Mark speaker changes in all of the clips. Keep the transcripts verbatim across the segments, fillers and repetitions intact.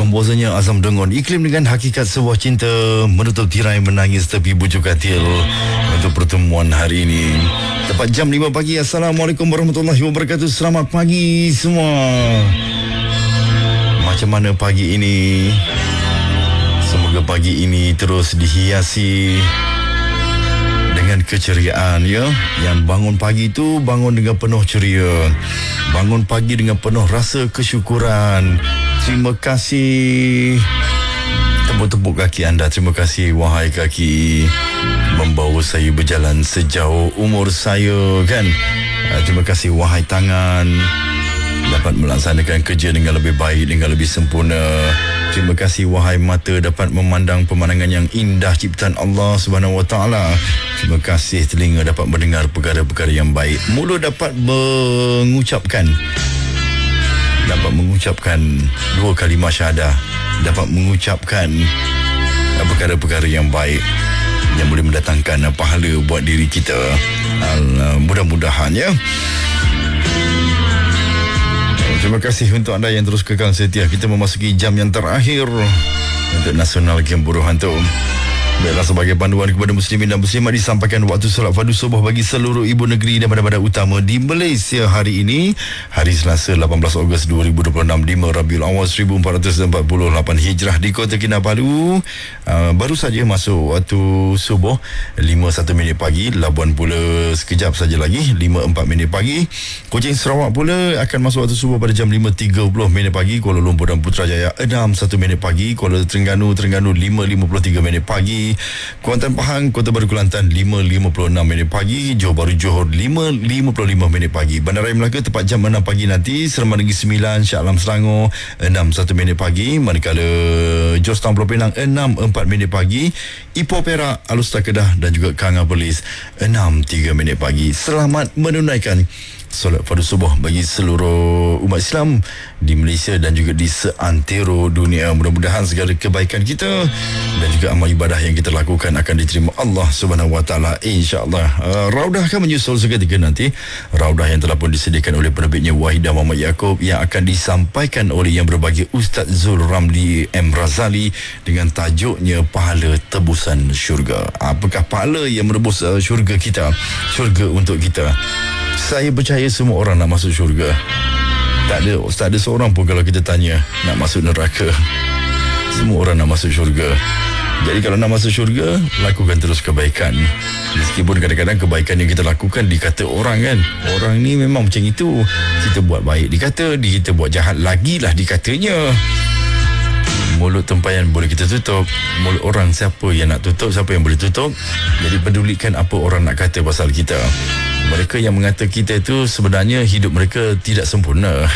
Speaker 1: Komposernya Azam Dengon. Iklim dengan hakikat sebuah cinta, menutup tirai menangis tepi bujuk katil untuk pertemuan hari ini. Tepat jam lima pagi. Assalamualaikum warahmatullahi wabarakatuh. Selamat pagi semua. Macam mana pagi ini? Semoga pagi ini terus dihiasi dengan keceriaan, ya. Yang bangun pagi itu bangun dengan penuh ceria, bangun pagi dengan penuh rasa kesyukuran. Terima kasih. Tepuk-tepuk kaki anda. Terima kasih wahai kaki, membawa saya berjalan sejauh umur saya, kan. Terima kasih wahai tangan, dapat melaksanakan kerja dengan lebih baik, dengan lebih sempurna. Terima kasih wahai mata, dapat memandang pemandangan yang indah ciptaan Allah Subhanahu Wa Taala. Terima kasih telinga, dapat mendengar perkara-perkara yang baik. Mulut dapat mengucapkan dapat mengucapkan dua kalimah syahadah, dapat mengucapkan perkara-perkara yang baik yang boleh mendatangkan pahala buat diri kita. Mudah-mudahan, ya. Terima kasih untuk anda yang terus kekal setia. Kita memasuki jam yang terakhir untuk Nasional Game Buruh Hantu. Baiklah, sebagai panduan kepada muslimin dan muslimat, disampaikan waktu solat fardu subuh bagi seluruh ibu negeri dan badan-badan utama di Malaysia hari ini, hari Selasa lapan belas Ogos dua ribu dua puluh enam, lima Rabiul Awal seribu empat ratus empat puluh lapan Hijrah di Kota Kinabalu. Uh, baru saja masuk waktu subuh lima satu minit pagi. Labuan pula sekejap saja lagi lima empat minit pagi. Kuching Sarawak pula akan masuk waktu subuh pada jam lima tiga puluh minit pagi. Kuala Lumpur dan Putrajaya enam satu minit pagi. Kuala Terengganu Terengganu lima lima puluh tiga minit pagi. Kuantan Pahang Kota Baru Kelantan lima lima puluh enam minit pagi. Johor Bahru Johor lima lima puluh lima minit pagi. Bandaraya Melaka tepat jam enam pagi nanti. Seremban Negeri sembilan Shah Alam Selangor enam satu minit pagi. Manakala Georgetown Pulau Pinang enam empat minit pagi. Ipoh Perak Alustar Kedah dan juga Kanga Perlis enam tiga minit pagi. Selamat menunaikan solat fardu subuh bagi seluruh umat Islam di Malaysia dan juga di seantero dunia. Mudah-mudahan segala kebaikan kita dan juga amal ibadah yang kita lakukan akan diterima Allah Subhanahu Wa Taala, insya-Allah. Uh, Raudah akan menyusul seketika nanti. Raudah yang telah pun disediakan oleh penerbitnya Wahidah Muhammad Yaakob, yang akan disampaikan oleh yang berbahagia Ustaz Zul Ramli M Razali dengan tajuknya Pahala Tebusan Syurga. Apakah pahala yang menebus uh, syurga kita, syurga untuk kita? Saya percaya semua orang nak masuk syurga. Tak ada, tak ada seorang pun kalau kita tanya nak masuk neraka. Semua orang nak masuk syurga. Jadi kalau nak masuk syurga, lakukan terus kebaikan. Meskipun kadang-kadang kebaikan yang kita lakukan dikata orang, kan, orang ni memang macam itu. Kita buat baik dikata, kita buat jahat lagi lah dikatanya. Mulut tempayan boleh kita tutup. Mulut orang siapa yang nak tutup, siapa yang boleh tutup. Jadi pedulikan apa orang nak kata pasal kita. Mereka yang mengata kita itu sebenarnya hidup mereka tidak sempurna.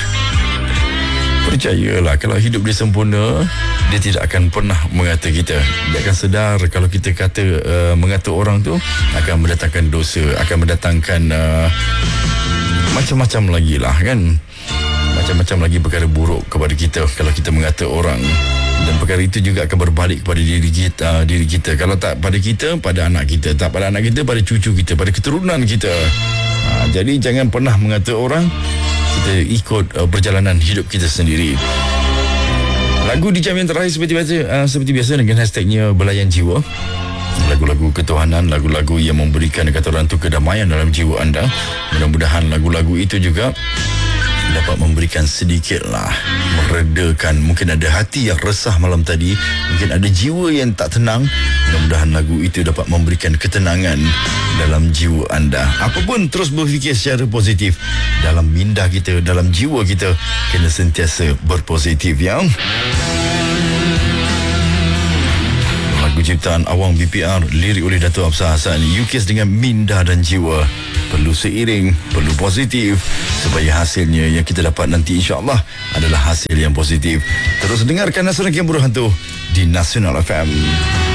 Speaker 1: Percayalah, kalau hidup dia sempurna, dia tidak akan pernah mengata kita. Dia akan sedar kalau kita kata uh, mengata orang tu akan mendatangkan dosa, akan mendatangkan uh, macam-macam lagi lah, kan. Macam-macam lagi perkara buruk kepada kita kalau kita mengata orang. Dan perkara itu juga akan berbalik kepada diri kita, uh, diri kita. Kalau tak pada kita, pada anak kita. Tak pada anak kita, pada cucu kita, pada keturunan kita. uh, Jadi jangan pernah mengata orang. Kita ikut uh, perjalanan hidup kita sendiri. Lagu di jam yang terakhir seperti biasa, uh, seperti biasa dengan hashtagnya Belayan Jiwa. Lagu-lagu ketuhanan, lagu-lagu yang memberikan kata orang tu kedamaian dalam jiwa anda. Mudah-mudahan lagu-lagu itu juga dapat memberikan sedikitlah meredakan. Mungkin ada hati yang resah malam tadi, mungkin ada jiwa yang tak tenang. Mudah-mudahan lagu itu dapat memberikan ketenangan dalam jiwa anda. Apapun, terus berfikir secara positif. Dalam minda kita, dalam jiwa kita, kena sentiasa berpositif, ya. Lagu ciptaan Awang B P R, lirik oleh Dato' Absar Hassan, Yukis dengan minda dan jiwa. Perlu seiring, perlu positif, supaya hasilnya yang kita dapat nanti insya-Allah adalah hasil yang positif. Terus dengarkan Nasional Game Buruh Hantu di Nasional F M.